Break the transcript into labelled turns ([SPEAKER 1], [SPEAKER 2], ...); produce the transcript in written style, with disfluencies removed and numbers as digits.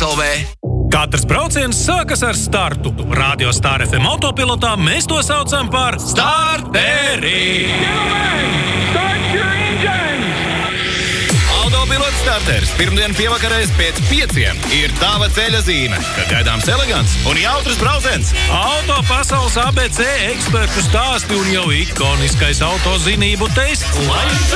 [SPEAKER 1] starters.lv.
[SPEAKER 2] Katrs brauciens sākas ar startu. Radio Star FM autopilotā mēs to saucam par starteri.
[SPEAKER 3] Autopilots starters pirmdien pievakarēs pēc 5 ir tava ceļa zīme, kad gaidāms elegants un jautrs brauciens.
[SPEAKER 2] Auto pasaules ABC ekspertu stāsti un jau ikoniskais autozinību tests.